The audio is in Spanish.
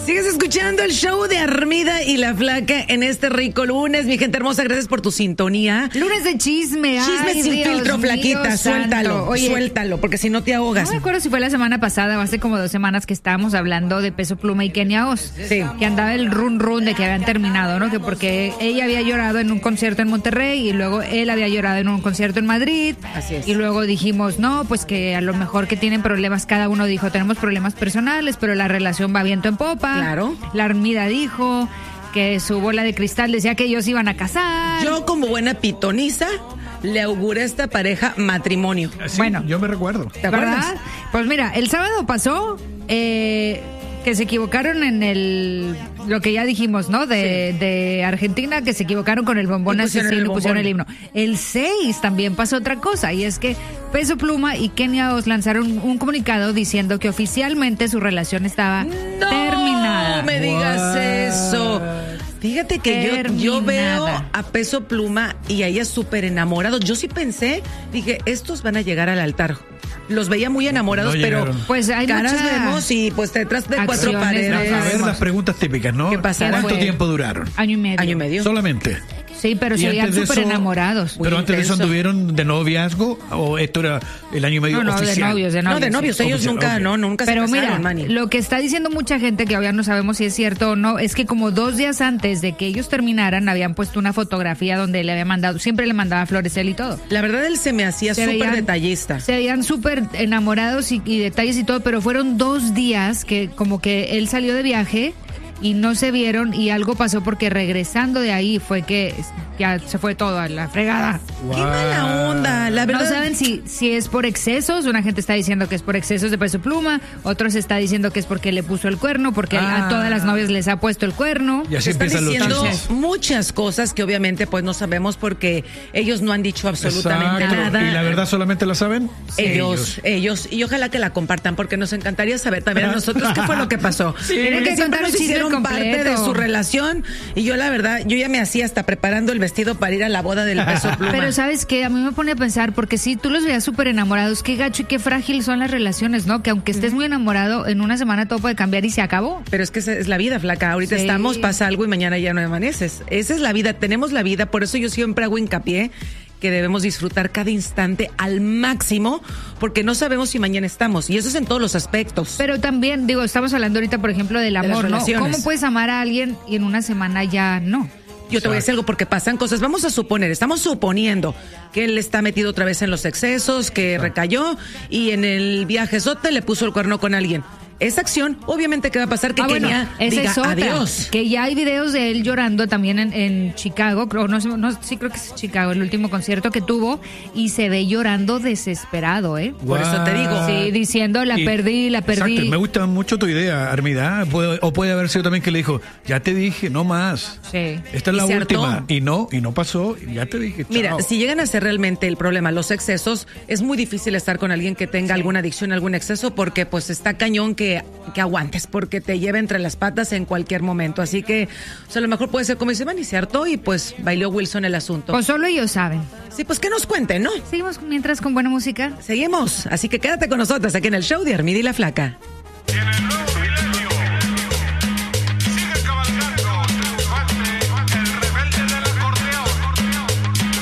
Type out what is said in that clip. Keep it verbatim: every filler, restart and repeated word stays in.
Sigues escuchando el show de Armida y la Flaca en este rico lunes. Mi gente hermosa, gracias por tu sintonía. Lunes de chisme. Chisme Ay, sin Dios filtro, mío, Flaquita. Suéltalo, Oye, suéltalo, porque si no te ahogas. No me acuerdo si fue la semana pasada o hace como dos semanas que estábamos hablando de Peso Pluma y Kenia Oz. Sí. Que andaba el run run de que habían terminado, ¿no? Que porque ella había llorado en un concierto en Monterrey y luego él había llorado en un concierto en Madrid. Así es. Y luego dijimos, no, pues que a lo mejor que tienen problemas, cada uno dijo, tenemos problemas personales, pero la relación va viento en popa. Claro. La Armida dijo que su bola de cristal decía que ellos iban a casar. Yo, como buena pitoniza, le auguré a esta pareja matrimonio. Sí, Bueno. yo me recuerdo. ¿Te acuerdas? ¿Verdad? Pues mira, el sábado pasó eh, que se equivocaron en el lo que ya dijimos, ¿no? De, Sí. de Argentina, que se equivocaron con el bombón Y pusieron asesino el y pusieron el bombón. himno. El seis también pasó otra cosa, y es que Peso Pluma y Kenia Oz lanzaron un comunicado diciendo que oficialmente su relación estaba No terminada. me digas What? eso. Fíjate que yo, yo veo Terminada. a Peso Pluma y a ella súper enamorados. Yo sí pensé, dije, estos van a llegar al altar. Los veía muy enamorados, No pero llegaron. Pues hay caras mucha vemos y pues detrás de cuatro acciones, paredes. ¿no? A ver las preguntas típicas, ¿no? ¿Qué pasará? ¿Cuánto ¿Qué fue? tiempo duraron? Año y medio. Año y medio. Solamente. Sí, pero Y se veían antes de súper eso- enamorados. Pero Muy antes de eso intenso. anduvieron de noviazgo o esto era el año y medio No, no, de oficial. novios, de No, novios. de novios, sí. ellos Oficial, nunca, ok. no, nunca Pero se mira, casaron, Manny. lo que está diciendo mucha gente, que todavía no sabemos si es cierto o no, es que como dos días antes de que ellos terminaran, habían puesto una fotografía donde le había mandado, siempre le mandaba flores él y todo. La verdad, él se me hacía Se súper veían- detallista. Se veían súper enamorados y, y detalles y todo, pero fueron dos días que como que él salió de viaje y no se vieron y algo pasó porque regresando de ahí fue que ya se fue todo a la fregada. Qué mala onda, la verdad. No saben si, si es por excesos, una gente está diciendo que es por excesos de Peso Pluma, otros está diciendo que es porque le puso el cuerno, porque él Ah. a todas las novias les ha puesto el cuerno. Y así Están empiezan los diciendo chismes. muchas cosas que obviamente pues no sabemos porque ellos no han dicho absolutamente Exacto. nada. ¿Y la verdad solamente la saben? Ellos, ellos, y ojalá que la compartan porque nos encantaría saber también a nosotros qué fue lo que pasó. Tienen Porque que siempre contar el nos chisme hicieron parte completo. de su relación y yo la verdad, yo ya me hacía hasta preparando el vestido para ir a la boda del Peso Pluma. Pero ¿sabes qué? A mí me pone a pensar, porque si tú los veías súper enamorados, qué gacho y qué frágil son las relaciones, ¿no? Que aunque estés muy enamorado, en una semana todo puede cambiar y se acabó. Pero es que esa es la vida, Flaca. Ahorita Sí. estamos, pasa algo y mañana ya no amaneces. Esa es la vida, tenemos la vida, por eso yo siempre hago hincapié que debemos disfrutar cada instante al máximo, porque no sabemos si mañana estamos, y eso es en todos los aspectos. Pero también, digo, estamos hablando ahorita, por ejemplo, del las amor, ¿no? relaciones. ¿Cómo puedes amar a alguien y en una semana ya no? Yo te voy a decir algo porque pasan cosas. Vamos a suponer, estamos suponiendo que él está metido otra vez en los excesos, que recayó y en el viaje sote le puso el cuerno con alguien. Esa acción, obviamente, ¿qué va a pasar? Que Ah, bueno, Kenia esa diga es otra, adiós. que ya hay videos de él llorando también en, en Chicago, creo, no, sé, no, sí creo que es Chicago, el último concierto que tuvo, y se ve llorando desesperado, ¿eh? Por eso te digo. Guau. Sí, diciendo, la Y- perdí, la perdí. Exacto, me gusta mucho tu idea, Armida. Puede- o puede haber sido también que le dijo, ya te dije, no más. Sí. Esta es Y la se última. hartó. Y no, y no pasó, y ya te dije, Mira, chao. si llegan a ser realmente el problema los excesos, es muy difícil estar con alguien que tenga alguna adicción, algún exceso, porque pues está cañón que, que aguantes, porque te lleva entre las patas en cualquier momento. Así que, o sea, a lo mejor puede ser como dice Manny, se hartó y pues bailó Wilson el asunto. Pues solo ellos saben. Sí, pues que nos cuenten, ¿no? Seguimos mientras con buena música. Seguimos, así que quédate con nosotros aquí en el show de Armida y la Flaca.